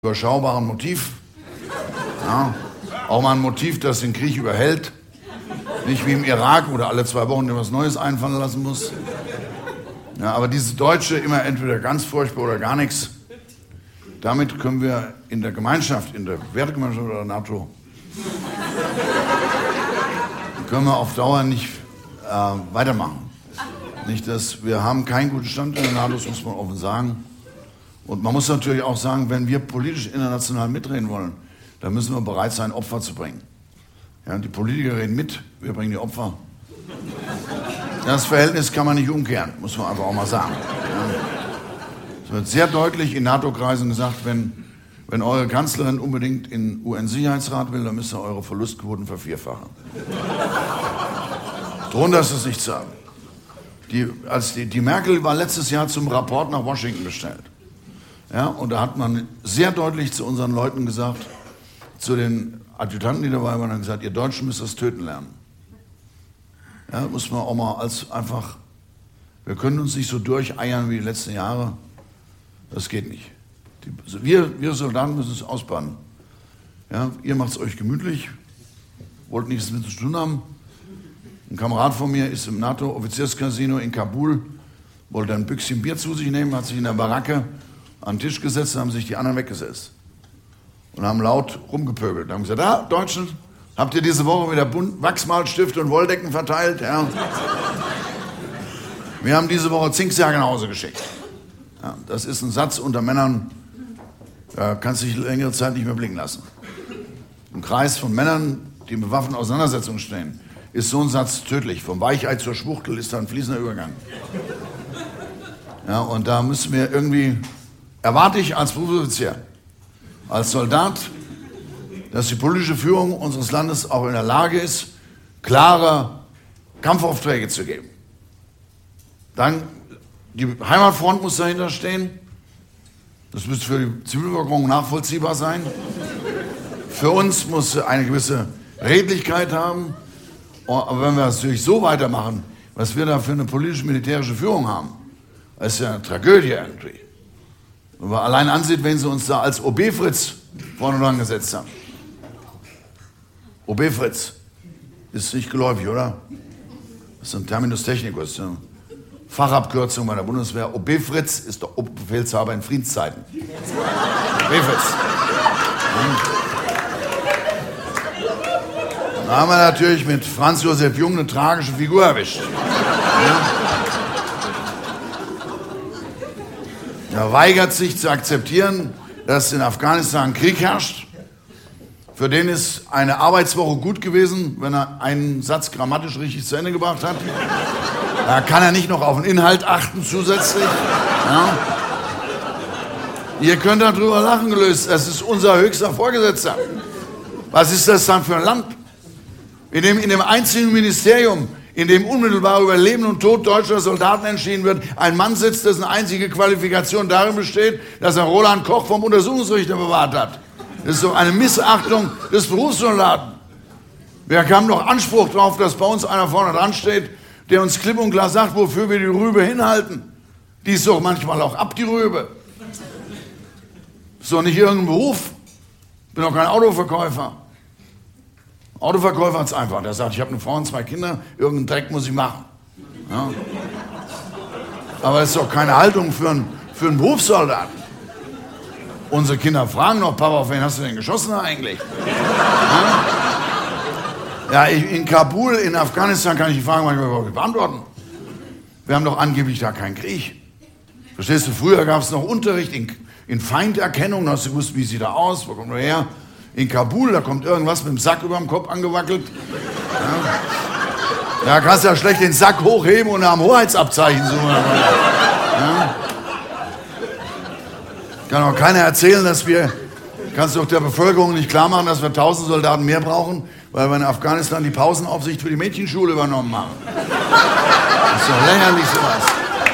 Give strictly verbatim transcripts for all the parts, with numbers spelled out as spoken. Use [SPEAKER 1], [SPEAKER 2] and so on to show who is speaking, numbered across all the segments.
[SPEAKER 1] überschaubaren Motiv. Ja, auch mal ein Motiv, das den Krieg überhält. Nicht wie im Irak, wo du alle zwei Wochen dir was Neues einfallen lassen musst. Ja, aber diese Deutsche, immer entweder ganz furchtbar oder gar nichts, damit können wir in der Gemeinschaft, in der Wertegemeinschaft oder NATO, können wir auf Dauer nicht äh, weitermachen. Nicht, dass wir haben keinen guten Stand in der NATO, das muss man offen sagen. Und man muss natürlich auch sagen, wenn wir politisch international mitreden wollen, dann müssen wir bereit sein, Opfer zu bringen. Ja, die Politiker reden mit, wir bringen die Opfer. Das Verhältnis kann man nicht umkehren, muss man einfach auch mal sagen. Ja. Es wird sehr deutlich in NATO-Kreisen gesagt, wenn, wenn eure Kanzlerin unbedingt in den U N-Sicherheitsrat will, dann müsst ihr eure Verlustquoten vervierfachen. Drunter ist es nicht zu sagen. Die, als die, die Merkel war letztes Jahr zum Rapport nach Washington bestellt. Ja, und da hat man sehr deutlich zu unseren Leuten gesagt, zu den Adjutanten, die dabei waren, haben gesagt, ihr Deutschen müsst das töten lernen. Ja, muss man auch mal als einfach, wir können uns nicht so durcheiern wie die letzten Jahre. Das geht nicht. Die, wir, wir Soldaten müssen es ausbaden. Ja, ihr macht es euch gemütlich, wollt nichts mit zu tun haben. Ein Kamerad von mir ist im NATO-Offizierscasino in Kabul, wollte ein Büchschen Bier zu sich nehmen, hat sich in der Baracke an den Tisch gesetzt, haben sich die anderen weggesetzt. Und haben laut rumgepöbelt. Und haben gesagt, ah, Deutschen, habt ihr diese Woche wieder Bund Wachsmalstifte und Wolldecken verteilt? Ja. Wir haben diese Woche Zinksäge nach Hause geschickt. Ja, das ist ein Satz unter Männern, da kannst du dich längere Zeit nicht mehr blicken lassen. Im Kreis von Männern, die in bewaffneten Auseinandersetzungen stehen, ist so ein Satz tödlich. Vom Weichei zur Schwuchtel ist da ein fließender Übergang. Ja, und da müssen wir irgendwie, erwarte ich als Berufsoffizier, als Soldat, dass die politische Führung unseres Landes auch in der Lage ist, klare Kampfaufträge zu geben. Dann, die Heimatfront muss dahinter stehen. Das müsste für die Zivilbevölkerung nachvollziehbar sein. Für uns muss eine gewisse Redlichkeit haben. Aber wenn wir das natürlich so weitermachen, was wir da für eine politische-militärische Führung haben, das ist ja eine Tragödie irgendwie. Wenn man allein ansieht, wenn sie uns da als O B Fritz vorne dran gesetzt haben. O B Fritz ist nicht geläufig, oder? Das ist ein Terminus technicus, eine Fachabkürzung bei der Bundeswehr. O B Fritz ist der Oberbefehlshaber in Friedenszeiten. O B Fritz. Da haben wir natürlich mit Franz Josef Jung eine tragische Figur erwischt. Ja. Er weigert sich zu akzeptieren, dass in Afghanistan Krieg herrscht. Für den ist eine Arbeitswoche gut gewesen, wenn er einen Satz grammatisch richtig zu Ende gebracht hat. Da kann er nicht noch auf den Inhalt achten zusätzlich. Ja. Ihr könnt darüber lachen gelöst. Das ist unser höchster Vorgesetzter. Was ist das dann für ein Land? In dem, in dem einzigen Ministerium, in dem unmittelbar über Leben und Tod deutscher Soldaten entschieden wird, ein Mann sitzt, dessen einzige Qualifikation darin besteht, dass er Roland Koch vom Untersuchungsrichter bewahrt hat. Das ist so eine Missachtung des Berufssoldaten. Wir haben doch Anspruch darauf, dass bei uns einer vorne dran steht, der uns klipp und klar sagt, wofür wir die Rübe hinhalten. Die ist doch manchmal auch ab, die Rübe. Ist doch nicht irgendein Beruf. Ich bin doch kein Autoverkäufer. Autoverkäufer hat es einfach. Der sagt, ich habe eine Frau und zwei Kinder, irgendeinen Dreck muss ich machen. Ja. Aber das ist doch keine Haltung für einen, für einen Berufssoldaten. Unsere Kinder fragen noch, Papa, auf wen hast du denn geschossen eigentlich? Ja, ja in Kabul, in Afghanistan kann ich die Fragen manchmal überhaupt nicht beantworten. Wir haben doch angeblich da keinen Krieg. Verstehst du, früher gab es noch Unterricht in, in Feinderkennung, da hast du gewusst, wie sieht er aus, wo kommt er her? In Kabul, da kommt irgendwas mit dem Sack über dem Kopf angewackelt. Ja. Da kannst du ja schlecht den Sack hochheben und nach dem Hoheitsabzeichen suchen. Ja. Kann auch keiner erzählen, dass wir, kannst du doch der Bevölkerung nicht klar machen, dass wir tausend Soldaten mehr brauchen, weil wir in Afghanistan die Pausenaufsicht für die Mädchenschule übernommen haben. Das ist doch lächerlich sowas.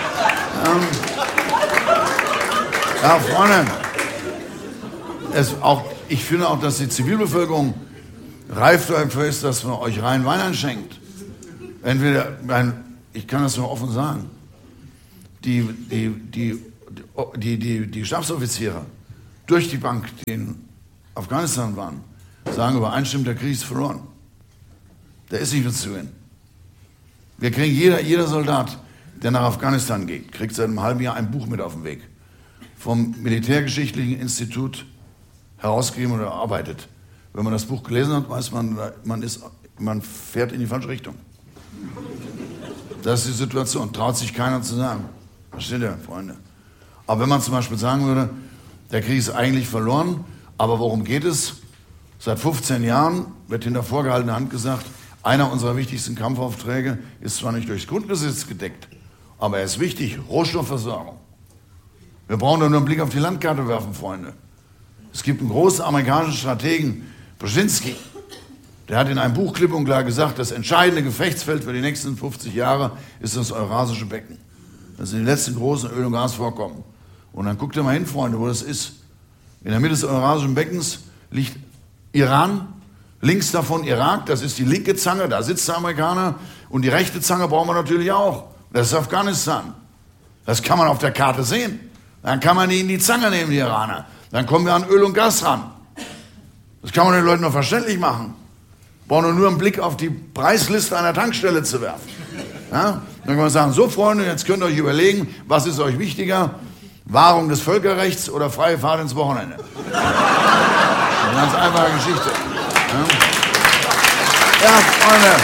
[SPEAKER 1] Ja, ja Freunde, es auch ich finde auch, dass die Zivilbevölkerung reif dafür ist, dass man euch rein Wein einschenkt. Entweder, ich kann das nur offen sagen, die, die, die, die, die, die Stabsoffiziere durch die Bank, die in Afghanistan waren, sagen übereinstimmend, der Krieg ist verloren. Der ist nicht mehr zu gewinnen. Wir kriegen, jeder, jeder Soldat, der nach Afghanistan geht, kriegt seit einem halben Jahr ein Buch mit auf den Weg. Vom Militärgeschichtlichen Institut herausgegeben oder erarbeitet. Wenn man das Buch gelesen hat, weiß man, man, ist, man fährt in die falsche Richtung. Das ist die Situation, traut sich keiner zu sagen. Versteht ihr, Freunde? Aber wenn man zum Beispiel sagen würde, der Krieg ist eigentlich verloren, aber worum geht es? Seit fünfzehn Jahren wird hinter vorgehaltener Hand gesagt, einer unserer wichtigsten Kampfaufträge ist zwar nicht durchs Grundgesetz gedeckt, aber er ist wichtig, Rohstoffversorgung. Wir brauchen nur einen Blick auf die Landkarte werfen, Freunde. Es gibt einen großen amerikanischen Strategen, Brzezinski, der hat in einem Buch klipp und klar gesagt, das entscheidende Gefechtsfeld für die nächsten fünfzig Jahre ist das Eurasische Becken. Das sind die letzten großen Öl- und Gasvorkommen. Und dann guckt ihr mal hin, Freunde, wo das ist. In der Mitte des Eurasischen Beckens liegt Iran, links davon Irak, das ist die linke Zange, da sitzt der Amerikaner. Und die rechte Zange brauchen wir natürlich auch. Das ist Afghanistan. Das kann man auf der Karte sehen. Dann kann man die in die Zange nehmen, die Iraner. Dann kommen wir an Öl und Gas ran. Das kann man den Leuten noch verständlich machen. Brauchen nur einen Blick auf die Preisliste einer Tankstelle zu werfen. Ja? Dann kann man sagen, so Freunde, jetzt könnt ihr euch überlegen, was ist euch wichtiger? Wahrung des Völkerrechts oder freie Fahrt ins Wochenende? Eine ganz einfache Geschichte. Ja, ja Freunde.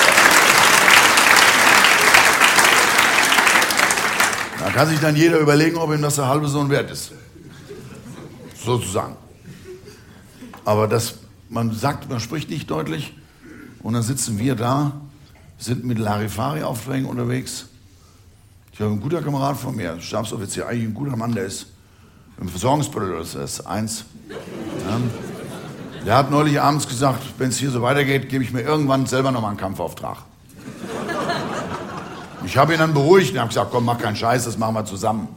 [SPEAKER 1] Da kann sich dann jeder überlegen, ob ihm das der halbe Sohn wert ist. Sozusagen. Aber das, man sagt, man spricht nicht deutlich und dann sitzen wir da, sind mit Larifari-Aufträgen unterwegs. Ich habe einen guter Kamerad von mir, Stabsoffizier, eigentlich ein guter Mann, der ist im Versorgungsbüro, das ist eins. Ja. Der hat neulich abends gesagt, wenn es hier so weitergeht, gebe ich mir irgendwann selber nochmal einen Kampfauftrag. Ich habe ihn dann beruhigt und habe gesagt, komm, mach keinen Scheiß, das machen wir zusammen.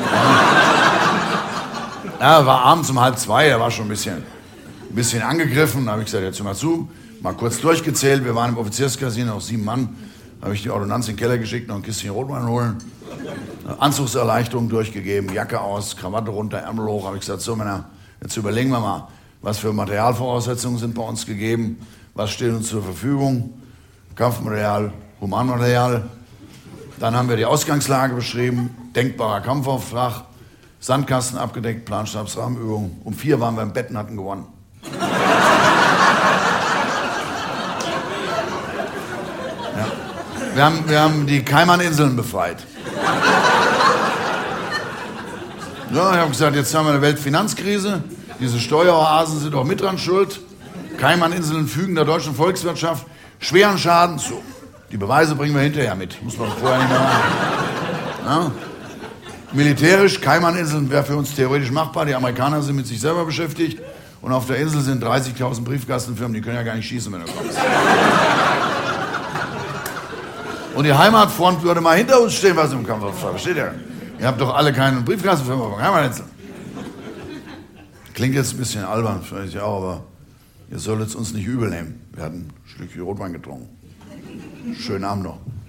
[SPEAKER 1] Ja, er war abends um halb zwei, er war schon ein bisschen, ein bisschen angegriffen. Da habe ich gesagt, jetzt hör mal zu, mal kurz durchgezählt. Wir waren im Offizierscasino, noch sieben Mann. Da habe ich die Ordonnanz in den Keller geschickt, noch ein Kistchen Rotwein holen. Anzugserleichterung durchgegeben, Jacke aus, Krawatte runter, Ärmel hoch. Habe ich gesagt, so Männer, jetzt überlegen wir mal, was für Materialvoraussetzungen sind bei uns gegeben, was steht uns zur Verfügung, Kampfmaterial, Humanmaterial. Dann haben wir die Ausgangslage beschrieben, denkbarer Kampfauftrag, Sandkasten abgedeckt, Planstabsrahmenübung. Um vier waren wir im Bett und hatten gewonnen. Ja. Wir haben, wir haben die Kaimaninseln befreit. Ja, ich habe gesagt, jetzt haben wir eine Weltfinanzkrise. Diese Steueroasen sind auch mit dran schuld. Kaimaninseln fügen der deutschen Volkswirtschaft schweren Schaden zu. Die Beweise bringen wir hinterher mit. Muss man vorher nicht mehr machen. Ja. Militärisch, Kaimaninseln wäre für uns theoretisch machbar. Die Amerikaner sind mit sich selber beschäftigt. Und auf der Insel sind dreißigtausend Briefkastenfirmen, die können ja gar nicht schießen, wenn du kommst. Und die Heimatfront würde mal hinter uns stehen, was im Kampf war. Versteht ihr? Ihr habt doch alle keine Briefkastenfirma von Heimatinseln. Klingt jetzt ein bisschen albern, vielleicht auch, aber ihr solltet es uns nicht übel nehmen. Wir hatten ein Stückchen Rotwein getrunken. Schönen Abend noch.